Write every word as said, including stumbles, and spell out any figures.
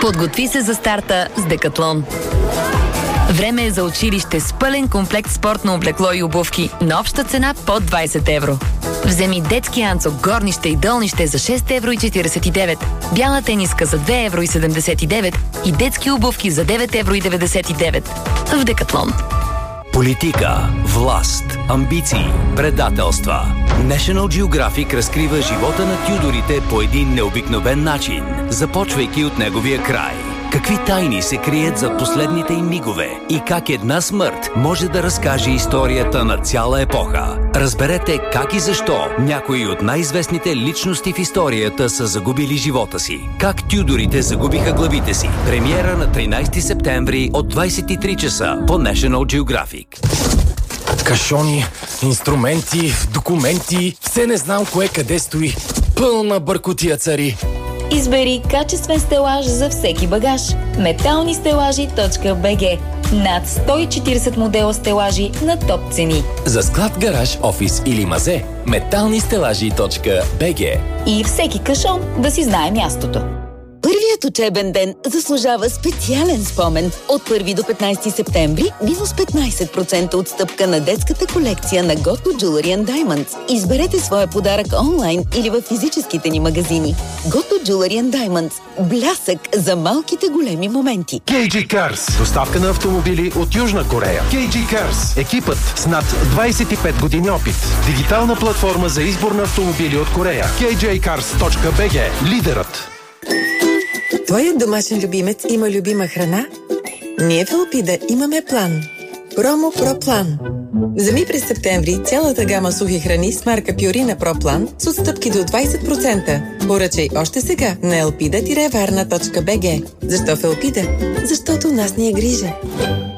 Подготви се за старта с Декатлон. Време е за училище с пълен комплект спортно облекло и обувки на обща цена под двайсет евро. Вземи детски анцук, горнище и долнище за шест евро и четирийсет и девет, бяла тениска за две евро и седемдесет и девет и детски обувки за девет евро и деветдесет и девет. В Декатлон. Политика, власт, амбиции, предателства. National Geographic разкрива живота на Тюдорите по един необикновен начин, започвайки от неговия край. Какви тайни се крият за последните им мигове и как една смърт може да разкаже историята на цяла епоха. Разберете как и защо някои от най-известните личности в историята са загубили живота си. Как Тюдорите загубиха главите си. Премиера на тринайсети септември от двайсет и три часа по National Geographic. Кашони, инструменти, документи, все не знам кое къде стои. Пълна бъркотия цари. Избери качествен стелаж за всеки багаж. метални стелажи точка би джи. Над сто и четирийсет модела стелажи на топ цени. За склад, гараж, офис или мазе, метални стелажи точка би джи. И всеки кашон да си знае мястото. Първият учебен ден заслужава специален спомен. От първи до петнайсети септември минус петнайсет процента отстъпка на детската колекция на Готко Jewelry and Diamonds. Изберете своя подарък онлайн или в физическите ни магазини. Готко Jewelry and Diamonds. Блясък за малките големи моменти. кей джи Cars. Доставка на автомобили от Южна Корея. кей джи Cars. Екипът с над двайсет и пет години опит. Дигитална платформа за избор на автомобили от Корея. кей джи Cars точка би джи. Лидерът. Твоят домашен любимец има любима храна? Ние в Елпида имаме план. Промо Про План. Вземи през септември цялата гама сухи храни с марка Пюрина Про План с отстъпки до двайсет процента. Поръчай още сега на елпида варна точка би джи. Защо в Елпида? Защото нас ни е грижа.